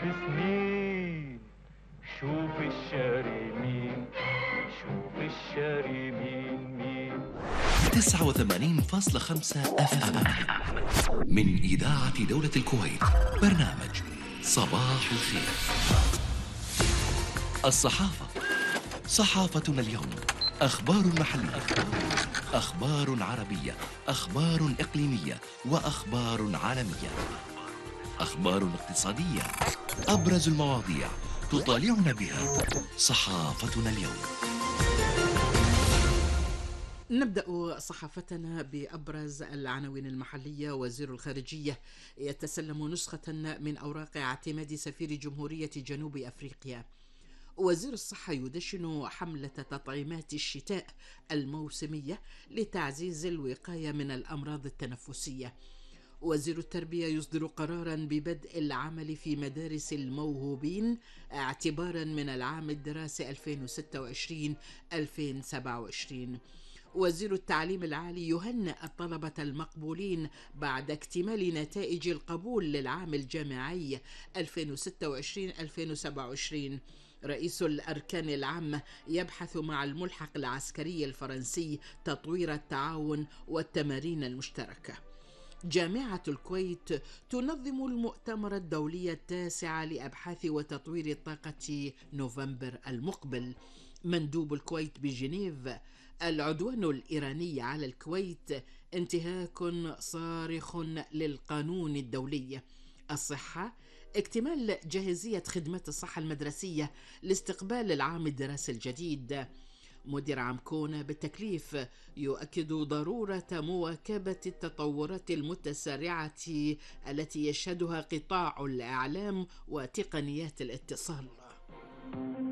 سنين. شوف الشاري مين، شوف الشاري مين. 89.5 اف ام من إذاعة دولة الكويت. برنامج صباح الخير. الصحافة، صحافتنا اليوم. أخبار محلية، أخبار عربية، أخبار إقليمية، وأخبار عالمية، أخبار اقتصادية. أبرز المواضيع تطالعنا بها صحافتنا اليوم. نبدأ صحافتنا بأبرز العناوين المحلية. وزير الخارجية يتسلم نسخة من أوراق اعتماد سفير جمهورية جنوب أفريقيا. وزير الصحة يدشن حملة تطعيمات الشتاء الموسمية لتعزيز الوقاية من الأمراض التنفسية. وزير التربية يصدر قرارا ببدء العمل في مدارس الموهوبين اعتبارا من العام الدراسي 2026-2027. وزير التعليم العالي يهنئ الطلبة المقبولين بعد اكتمال نتائج القبول للعام الجامعي 2026-2027. رئيس الأركان العامة يبحث مع الملحق العسكري الفرنسي تطوير التعاون والتمارين المشتركة. جامعة الكويت تنظم المؤتمر الدولي التاسع لأبحاث وتطوير الطاقة نوفمبر المقبل. مندوب الكويت بجنيف: العدوان الإيراني على الكويت انتهاك صارخ للقانون الدولي. الصحة: اكتمال جاهزية خدمات الصحة المدرسية لاستقبال العام الدراسي الجديد. مدير عام كونا بالتكليف يؤكد ضرورة مواكبة التطورات المتسارعة التي يشهدها قطاع الإعلام وتقنيات الاتصال.